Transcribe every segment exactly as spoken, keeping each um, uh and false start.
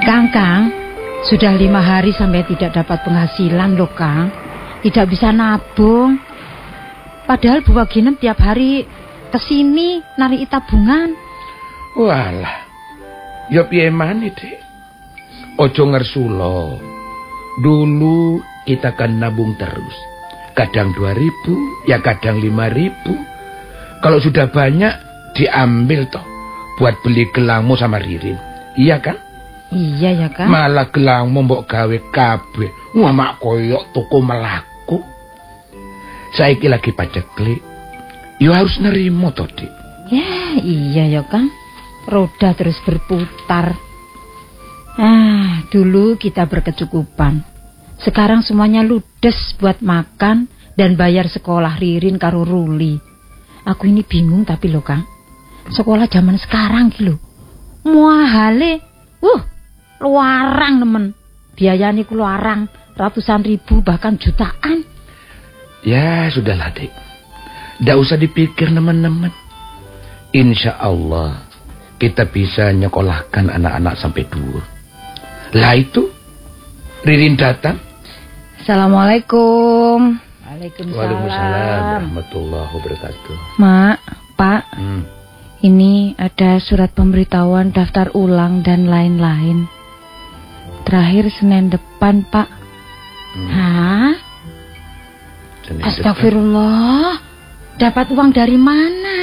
Kang, Kang, sudah lima hari sampai tidak dapat penghasilan loh, Kang. Tidak bisa nabung. Padahal Bu Waginem tiap hari kesini nari tabungan. Walah, ya piye maneh, Dik? Ojo ngersula. Dulu kita kan nabung terus. Kadang dua ribu, ya kadang lima ribu. Kalau sudah banyak, diambil toh buat beli gelangmu sama Ririn. Iya kan? Iya ya, Kang. Malah gelangmu mbok gawe kabeh. Wah, mak koyok toko melaku. Saiki lagi paceklik. Ya harus nerimo toh, Dik. Ya, iya ya, Kang. Roda terus berputar. Ah, dulu kita berkecukupan. Sekarang semuanya ludes buat makan dan bayar sekolah Ririn karo Ruli. Aku ini bingung tapi loh, Kang. Sekolah zaman sekarang gitu. Mahale. Uh, luarang nemen. Biayanya ku luarang, ratusan ribu bahkan jutaan. Ya, sudahlah, Dik. Nggak usah dipikir nemen-nemen. Insya Allah kita bisa nyekolahkan anak-anak sampai dua. Lah itu Ririn datang. Assalamualaikum. Waalaikumsalam. Waalaikumsalam warahmatullahi wabarakatuh. Mak, Pak, hmm. ini ada surat pemberitahuan daftar ulang dan lain-lain. Terakhir Senin depan, Pak. Hmm. Hah? Senin Astagfirullah. Depan. Dapat uang dari mana?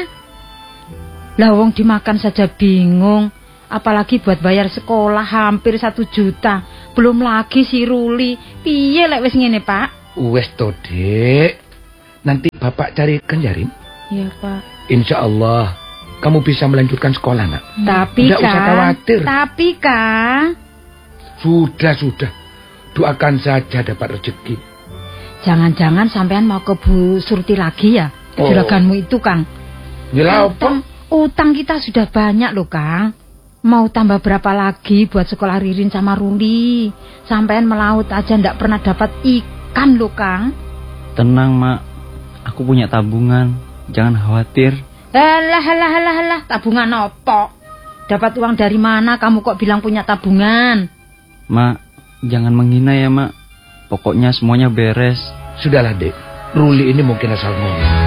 Lah wong dimakan saja bingung. Apalagi buat bayar sekolah hampir satu juta. Belum lagi si Ruli. Piye lek wis ngene, Pak? Wes to, Dik. Nanti Bapak carikan ya, Rin. Iya, Pak. Insya Allah kamu bisa melanjutkan sekolah, Nak. Hmm. Tapi Nggak kan, usah khawatir. Tapi kan. Sudah, sudah. Doakan saja dapat rezeki. Jangan-jangan sampean mau ke Bu Surti lagi ya? Oh. Juraganmu itu, Kang. Nyela apa? Utang, utang kita sudah banyak loh, Kang. Mau tambah berapa lagi buat sekolah Ririn sama Ruli? Sampean melaut aja ndak pernah dapat ikan loh, Kang. Tenang, Mak. Aku punya tabungan. Jangan khawatir. Alah, alah, alah, alah. Tabungan apa? Dapat uang dari mana kamu kok bilang punya tabungan? Mak, jangan menghina ya, Mak. Pokoknya semuanya beres. Sudahlah, Dek. Ruli ini mungkin asal ngomong.